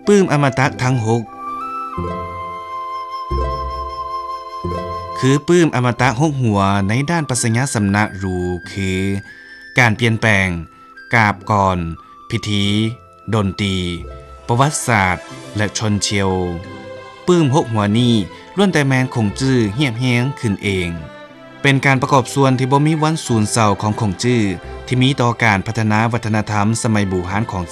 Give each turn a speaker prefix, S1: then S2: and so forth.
S1: ปื้มอมตะทั้ง6คือปื้มอมตะ6หัวในด้านปรัชญาสำนักรู้คือการเปลี่ยนแปลงกาบก่อนพิธีดนตรีประวัติศาสตร์และชนเชียวปื้ม6หัวนี้ล้วนแต่แมนคงจื้อเหียบแฮงขึ้นเองเป็นการประกอบส่วนที่บ่มีวันสูญเศร้าของคงจื้อที่มีต่อการพัฒนาวัฒนธรรมสมัยโบราณของ